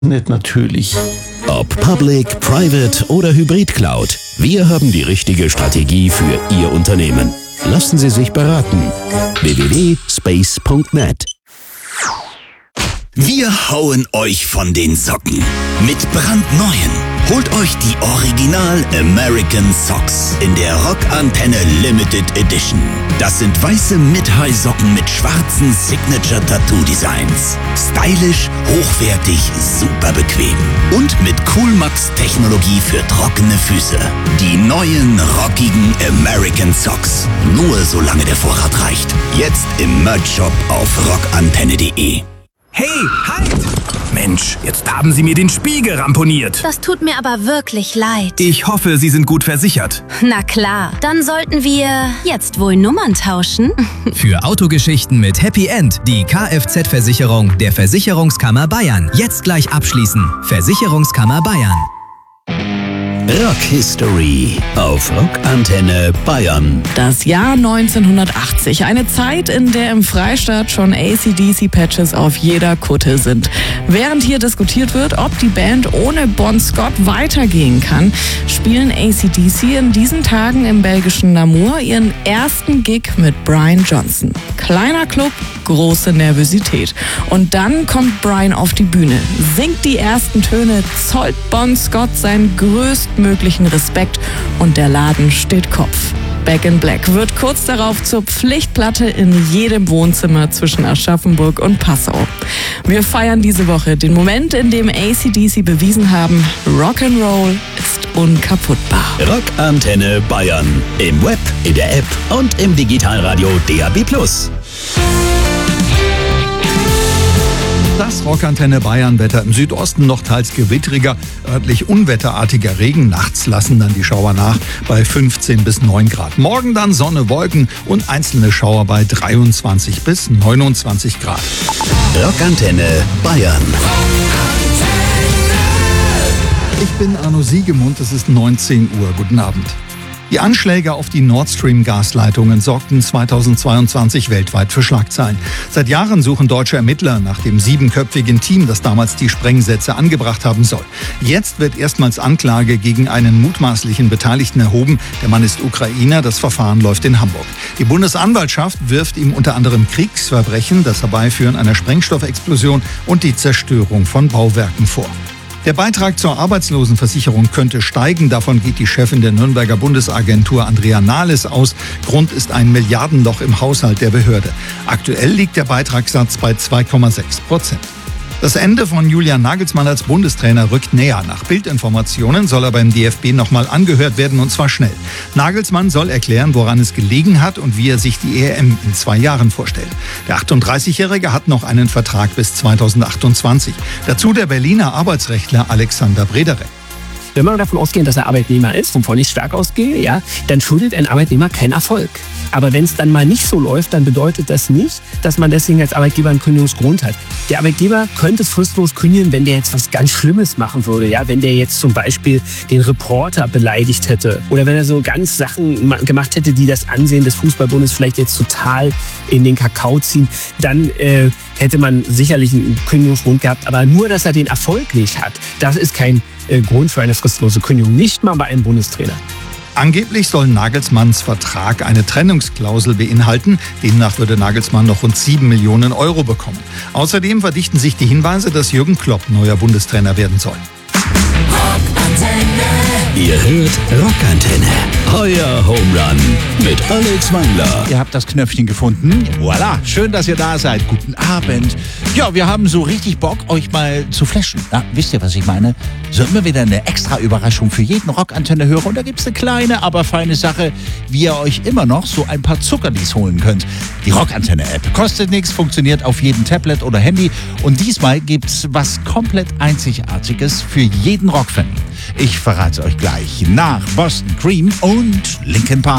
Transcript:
Nicht natürlich. Ob Public, Private oder Hybrid Cloud, wir haben die richtige Strategie für Ihr Unternehmen. Lassen Sie sich beraten. www.space.net. Wir hauen euch von den Socken. Mit brandneuen. Holt euch die Original American Socks in der Rockantenne Limited Edition. Das sind weiße Mid-High-Socken mit schwarzen Signature-Tattoo-Designs. Stylisch, hochwertig, super bequem. Und mit Coolmax-Technologie für trockene Füße. Die neuen, rockigen American Socks. Nur solange der Vorrat reicht. Jetzt im Merch-Shop auf rockantenne.de. Hey, halt! Mensch, jetzt haben Sie mir den Spiegel ramponiert. Das tut mir aber wirklich leid. Ich hoffe, Sie sind gut versichert. Na klar, dann sollten wir jetzt wohl Nummern tauschen. Für Autogeschichten mit Happy End die Kfz-Versicherung der Versicherungskammer Bayern. Jetzt gleich abschließen. Versicherungskammer Bayern. Rock History auf Rockantenne Bayern. Das Jahr 1980. Eine Zeit, in der im Freistaat schon AC/DC-Patches auf jeder Kutte sind. Während hier diskutiert wird, ob die Band ohne Bon Scott weitergehen kann, spielen AC/DC in diesen Tagen im belgischen Namur ihren ersten Gig mit Brian Johnson. Kleiner Club, große Nervosität. Und dann kommt Brian auf die Bühne, singt die ersten Töne, zollt Bon Scott seinen größtmöglichen Respekt und der Laden steht Kopf. Back in Black wird kurz darauf zur Pflichtplatte in jedem Wohnzimmer zwischen Aschaffenburg und Passau. Wir feiern diese Woche den Moment, in dem AC/DC bewiesen haben, Rock'n'Roll ist unkaputtbar. Rockantenne Bayern. Im Web, in der App und im Digitalradio DAB+. Das Rockantenne Bayern-Wetter im Südosten noch teils gewittriger, örtlich unwetterartiger Regen. Nachts lassen dann die Schauer nach bei 15 bis 9 Grad. Morgen dann Sonne, Wolken und einzelne Schauer bei 23 bis 29 Grad. Rockantenne Bayern. Ich bin Arno Siegemund, es ist 19 Uhr. Guten Abend. Die Anschläge auf die Nord Stream-Gasleitungen sorgten 2022 weltweit für Schlagzeilen. Seit Jahren suchen deutsche Ermittler nach dem 7-köpfigen Team, das damals die Sprengsätze angebracht haben soll. Jetzt wird erstmals Anklage gegen einen mutmaßlichen Beteiligten erhoben. Der Mann ist Ukrainer, das Verfahren läuft in Hamburg. Die Bundesanwaltschaft wirft ihm unter anderem Kriegsverbrechen, das Herbeiführen einer Sprengstoffexplosion und die Zerstörung von Bauwerken vor. Der Beitrag zur Arbeitslosenversicherung könnte steigen. Davon geht die Chefin der Nürnberger Bundesagentur Andrea Nahles aus. Grund ist ein Milliardenloch im Haushalt der Behörde. Aktuell liegt der Beitragssatz bei 2,6%. Das Ende von Julian Nagelsmann als Bundestrainer rückt näher. Nach Bildinformationen soll er beim DFB nochmal angehört werden, und zwar schnell. Nagelsmann soll erklären, woran es gelegen hat und wie er sich die EM in 2 Jahren vorstellt. Der 38-Jährige hat noch einen Vertrag bis 2028. Dazu der Berliner Arbeitsrechtler Alexander Brederer. Wenn wir davon ausgehen, dass er Arbeitnehmer ist, wovon ich stark ausgehe, ja, dann schuldet ein Arbeitnehmer keinen Erfolg. Aber wenn es dann mal nicht so läuft, dann bedeutet das nicht, dass man deswegen als Arbeitgeber einen Kündigungsgrund hat. Der Arbeitgeber könnte es fristlos kündigen, wenn der jetzt was ganz Schlimmes machen würde. Ja, wenn der jetzt zum Beispiel den Reporter beleidigt hätte oder wenn er so ganz Sachen gemacht hätte, die das Ansehen des Fußballbundes vielleicht jetzt total in den Kakao ziehen, dann hätte man sicherlich einen Kündigungsgrund gehabt. Aber nur, dass er den Erfolg nicht hat, das ist kein Grund für eine fristlose Kündigung. Nicht mal bei einem Bundestrainer. Angeblich soll Nagelsmanns Vertrag eine Trennungsklausel beinhalten. Demnach würde Nagelsmann noch rund 7 Millionen Euro bekommen. Außerdem verdichten sich die Hinweise, dass Jürgen Klopp neuer Bundestrainer werden soll. Ihr hört Rockantenne. Euer Home Run mit Alex Wangler. Ihr habt das Knöpfchen gefunden. Voilà, schön, dass ihr da seid. Guten Abend. Ja, wir haben so richtig Bock, euch mal zu flashen. Ja, wisst ihr, was ich meine? So immer wieder eine extra Überraschung für jeden Rockantenne-Hörer. Und da gibt's eine kleine, aber feine Sache, wie ihr euch immer noch so ein paar Zuckerlis holen könnt. Die Rockantenne-App kostet nichts, funktioniert auf jedem Tablet oder Handy. Und diesmal gibt's was komplett Einzigartiges für jeden Rockfan. Ich verrate euch gleich nach Boston Cream und Linkin Park.